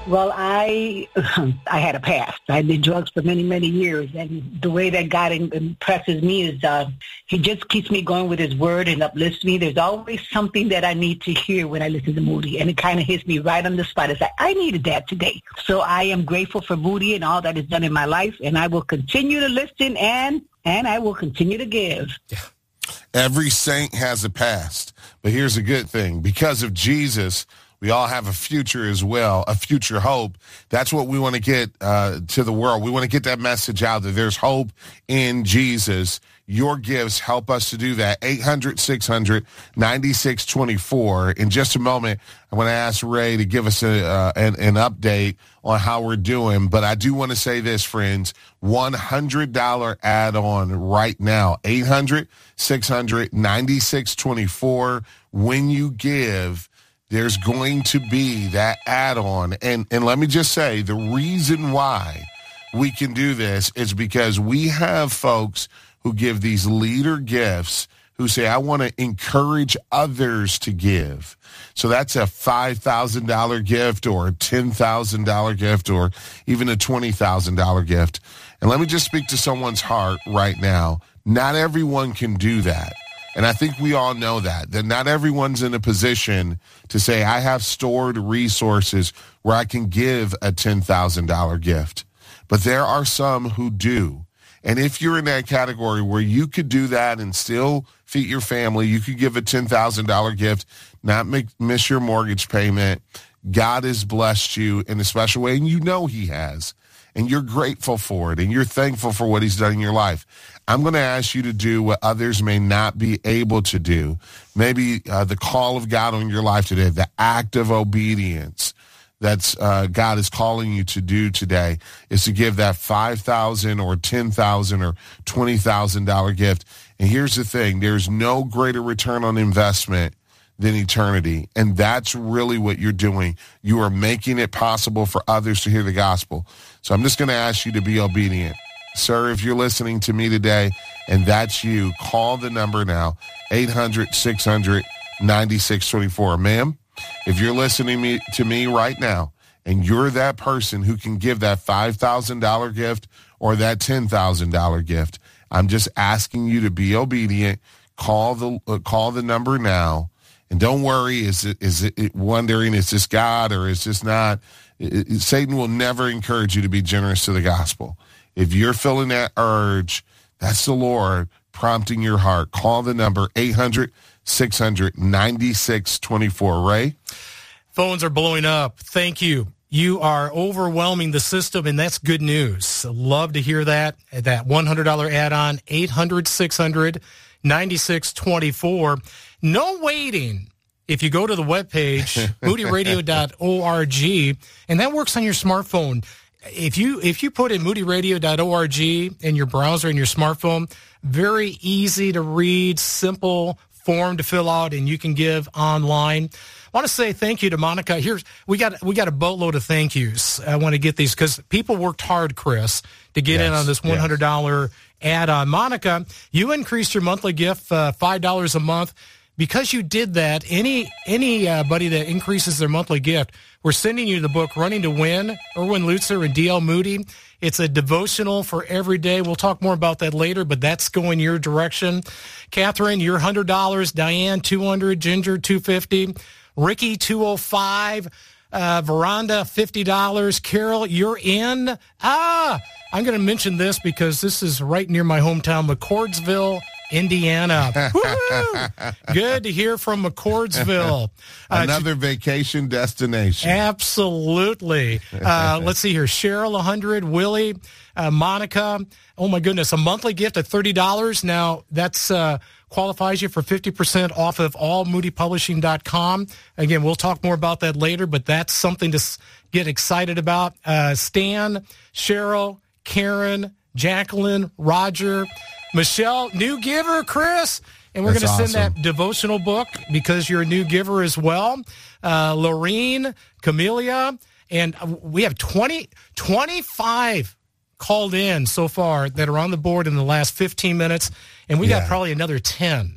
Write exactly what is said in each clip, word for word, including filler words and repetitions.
Well, I I had a past. I did drugs for many, many years. And the way that God impresses me is uh, he just keeps me going with his word and uplifts me. There's always something that I need to hear when I listen to Moody. And it kind of hits me right on the spot. It's like, I needed that today. So I am grateful for Moody and all that is done in my life. And I will continue to listen and, and I will continue to give. Yeah. Every saint has a past. But here's a good thing. Because of Jesus, we all have a future as well, a future hope. That's what we want to get uh, to the world. We want to get that message out that there's hope in Jesus. Your gifts help us to do that. eight hundred, six hundred, ninety-six twenty-four. In just a moment, I want to ask Ray to give us a, uh, an, an update on how we're doing. But I do want to say this, friends, one hundred dollars add-on right now, eight hundred, six hundred, ninety-six twenty-four. When you give, there's going to be that add-on. And, and let me just say, the reason why we can do this is because we have folks who give these leader gifts who say, I want to encourage others to give. So that's a five thousand dollars gift or a ten thousand dollars gift or even a twenty thousand dollars gift. And let me just speak to someone's heart right now. Not everyone can do that. And I think we all know that, that not everyone's in a position to say, I have stored resources where I can give a ten thousand dollars gift. But there are some who do. And if you're in that category where you could do that and still feed your family, you could give a ten thousand dollars gift, not make, miss your mortgage payment. God has blessed you in a special way, and you know he has. And you're grateful for it, and you're thankful for what he's done in your life. I'm going to ask you to do what others may not be able to do. Maybe uh, the call of God on your life today, the act of obedience that's uh, God is calling you to do today is to give that five thousand dollars or ten thousand dollars or twenty thousand dollars gift. And here's the thing, there's no greater return on investment than eternity. And that's really what you're doing. You are making it possible for others to hear the gospel. So I'm just going to ask you to be obedient. Sir, if you're listening to me today and that's you, call the number now, eight hundred, six hundred, ninety-six twenty-four. Ma'am, if you're listening me, to me right now and you're that person who can give that five thousand dollars gift or that ten thousand dollars gift, I'm just asking you to be obedient. Call the uh, call the number now. And don't worry, is it, is it wondering, is this God or is this not? It, it, Satan will never encourage you to be generous to the gospel. If you're feeling that urge, that's the Lord prompting your heart. Call the number eight hundred, six hundred, ninety-six twenty-four. Ray? Phones are blowing up. Thank you. You are overwhelming the system, and that's good news. Love to hear that. That one hundred dollars add-on, eight hundred, six hundred, ninety-six twenty-four. No waiting. If you go to the webpage, moody radio dot org, and that works on your smartphone. If you if you put in moody radio dot org in your browser and your smartphone, very easy to read, simple form to fill out, and you can give online. I want to say thank you to Monica. Here's we got we got a boatload of thank yous. I want to get these because people worked hard, Chris, to get yes, in on this one hundred dollars yes. add-on. Monica, you increased your monthly gift uh, five dollars a month. Because you did that, any anybody that increases their monthly gift, we're sending you the book Running to Win, Erwin Lutzer and D L Moody. It's a devotional for every day. We'll talk more about that later, but that's going your direction. Catherine, you're one hundred dollars. Diane, two hundred dollars. Ginger, two hundred fifty dollars. Ricky, two hundred five dollars. Uh, Veranda, fifty dollars. Carol, you're in. Ah, I'm going to mention this because this is right near my hometown, McCordsville, Indiana. Woo-hoo! Good to hear from McCordsville. Uh, Another vacation destination. Absolutely. Uh, let's see here. Cheryl, one hundred. Willie, uh, Monica. Oh, my goodness. A monthly gift at thirty dollars. Now, that's uh, qualifies you for fifty percent off of all moody publishing dot com. Again, we'll talk more about that later, but that's something to get excited about. Uh, Stan, Cheryl, Karen, Jacqueline, Roger, Michelle, new giver, Chris. And we're going to send awesome. that devotional book because you're a new giver as well. Uh, Lorene, Camellia, and we have twenty, twenty-five called in so far that are on the board in the last fifteen minutes. And we yeah. got probably another ten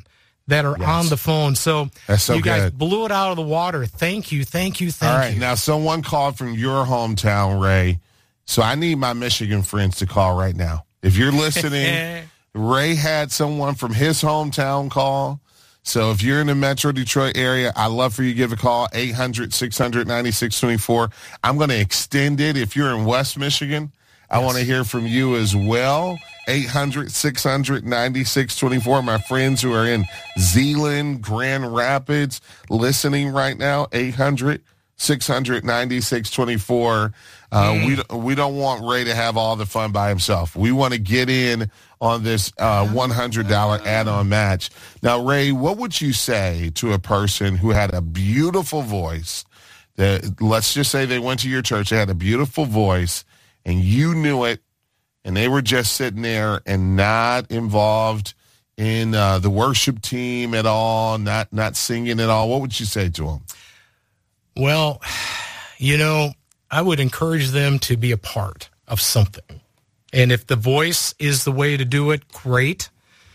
that are Yes. on the phone. So, That's so you guys good. blew it out of the water. Thank you, thank you, thank All right, you. now someone called from your hometown, Ray. So I need my Michigan friends to call right now. If you're listening, Ray had someone from his hometown call. So if you're in the Metro Detroit area, I'd love for you to give a call, eight hundred, six hundred, ninety-six twenty-four. I'm going to extend it. If you're in West Michigan, I want to hear from you as well. eight hundred, six hundred, ninety-six twenty-four. My friends who are in Zeeland, Grand Rapids, listening right now, eight hundred, six hundred, ninety-six twenty-four. Uh, mm. we, we don't want Ray to have all the fun by himself. We want to get in on this uh, one hundred dollars add-on match. Now, Ray, what would you say to a person who had a beautiful voice? That, let's just say they went to your church, they had a beautiful voice, and you knew it, and they were just sitting there and not involved in uh, the worship team at all, not not singing at all. What would you say to them? Well, you know, I would encourage them to be a part of something. And if the voice is the way to do it, great.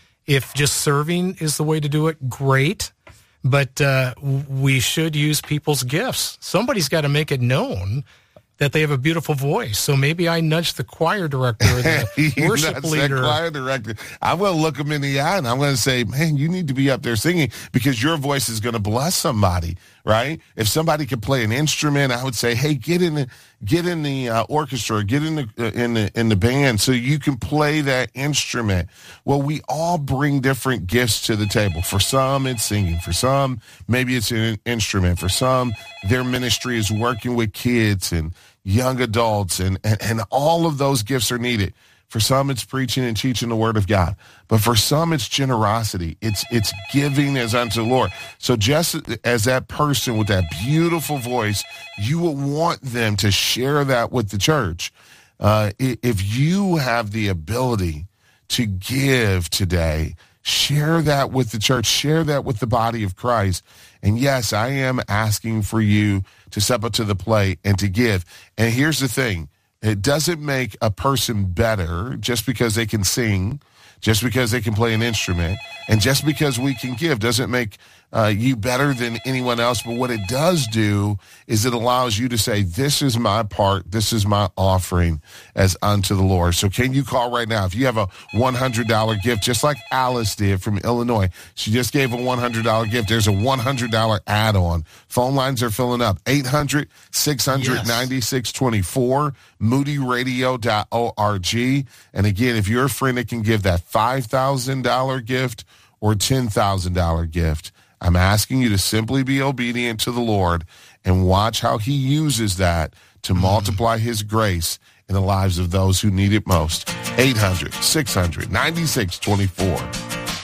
If just serving is the way to do it, great. But uh, we should use people's gifts. Somebody's got to make it known that they have a beautiful voice. So maybe I nudge the choir director or the worship leader. That choir director. I'm going to look them in the eye and I'm going to say, man, you need to be up there singing because your voice is going to bless somebody, right? If somebody could play an instrument, I would say, hey, get in the get in the uh, orchestra, get in the uh, in the in the band so you can play that instrument. Well, we all bring different gifts to the table. For some, it's singing. For some, maybe it's an instrument. For some, their ministry is working with kids and young adults, and, and, and all of those gifts are needed. For some, it's preaching and teaching the word of God. But for some, it's generosity. It's it's giving as unto the Lord. So just as that person with that beautiful voice, you will want them to share that with the church. Uh, if you have the ability to give today, share that with the church. Share that with the body of Christ. And yes, I am asking for you to step up to the plate and to give. And here's the thing. It doesn't make a person better just because they can sing, just because they can play an instrument, and just because we can give doesn't make uh, you better than anyone else. But what it does do is it allows you to say, this is my part, this is my offering as unto the Lord. So can you call right now? If you have a one hundred dollars gift, just like Alice did from Illinois, she just gave a one hundred dollars gift. There's a one hundred dollars add-on. Phone lines are filling up. eight hundred, six hundred, ninety-six twenty-four, moody radio dot org. And again, if you're a friend that can give that five thousand dollars gift or ten thousand dollars gift, I'm asking you to simply be obedient to the Lord and watch how he uses that to multiply his grace in the lives of those who need it most. eight hundred, six hundred, ninety-six twenty-four.